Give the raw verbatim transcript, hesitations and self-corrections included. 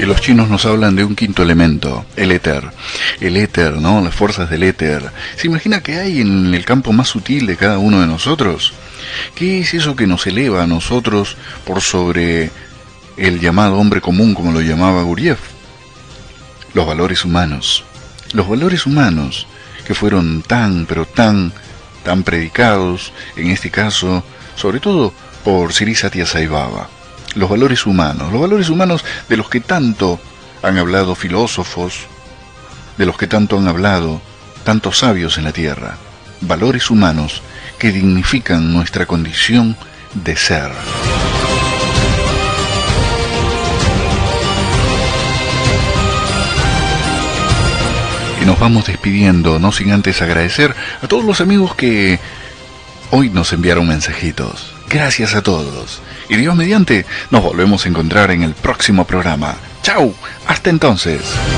Y los chinos nos hablan de un quinto elemento, el éter. El éter, ¿no? Las fuerzas del éter. ¿Se imagina qué hay en el campo más sutil de cada uno de nosotros? ¿Qué es eso que nos eleva a nosotros por sobre el llamado hombre común, como lo llamaba Gurdjieff? Los valores humanos. Los valores humanos que fueron tan, pero tan, tan predicados, en este caso, sobre todo por Sri Satya Sai Baba. Los valores humanos, los valores humanos de los que tanto han hablado filósofos, de los que tanto han hablado tantos sabios en la tierra. Valores humanos que dignifican nuestra condición de ser. Y nos vamos despidiendo, no sin antes agradecer a todos los amigos que hoy nos enviaron mensajitos. Gracias a todos. Y Dios mediante, nos volvemos a encontrar en el próximo programa. ¡Chao! Hasta entonces.